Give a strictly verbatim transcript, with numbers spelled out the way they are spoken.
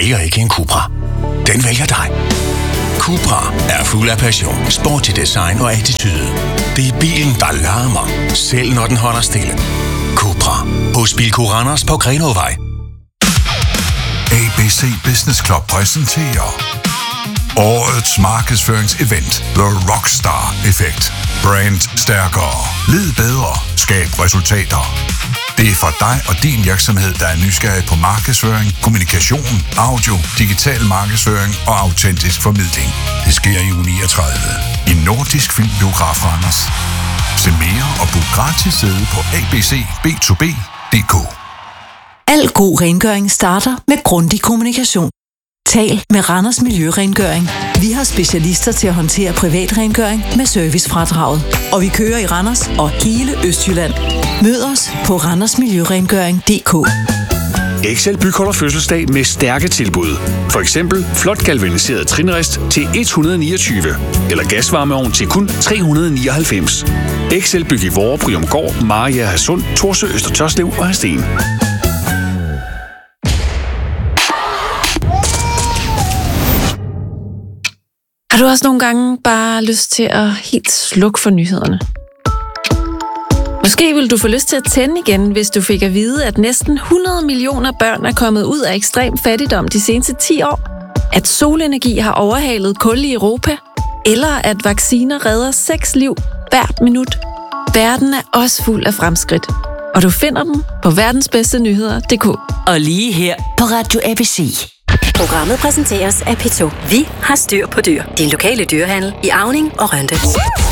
vælger ikke en Cupra. Den vælger dig. Cupra er fuld af passion, sporty design og attitude. Det er bilen, der larmer, selv når den holder stille. Cupra, hos Bilco Randers på Grenovej. A B C Business Club præsenterer årets markedsføringsevent, The Rockstar Effekt. Brand stærkere. Led bedre. Skab resultater. Det er for dig og din virksomhed, der er nysgerrig på markedsføring, kommunikation, audio, digital markedsføring og autentisk formidling. Det sker i uge niogtredive i Nordisk Filmbiograf Randers. Se mere og book gratis sæde på a b c b to b punktum d k. Al god rengøring starter med grundig kommunikation. Tal med Randers Miljørengøring. Vi har specialister til at håndtere privatrengøring med servicefradraget. Og vi kører i Randers og hele Østjylland. Mød os på randers miljørengøring punktum d k. Excel Byg holder fødselsdag med stærke tilbud. For eksempel flot galvaniseret trinrist til et hundrede niogtyve. Eller gasvarmeovn til kun tre hundrede nioghalvfems. Excel Byg i Vorre, Bryumgård, Mariager Hadsund, Thorsø, Øster Tørslev og Hadsten. Har du også nogle gange bare lyst til at helt slukke for nyhederne? Måske vil du få lyst til at tænde igen, hvis du fik at vide, at næsten hundrede millioner børn er kommet ud af ekstrem fattigdom de seneste ti år, at solenergi har overhalet kul i Europa, eller at vacciner redder seks liv hvert minut. Verden er også fuld af fremskridt, og du finder dem på verdensbedstenyheder punktum d k. Og lige her på Radio A B C. Programmet præsenteres af P to. Vi har styr på dyr. Din lokale dyrehandel i Auning og Rønde.